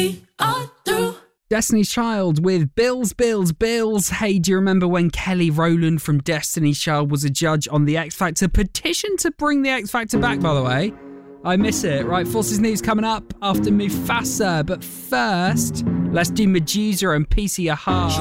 Destiny's Child with Bills, Bills, Bills. Hey, do you remember when Kelly Rowland from Destiny's Child was a judge on the X Factor? Petition to bring the X Factor back, by the way. I miss it. Right, Forces News coming up after Mufasa. But first, let's do Medusa and PC Aha.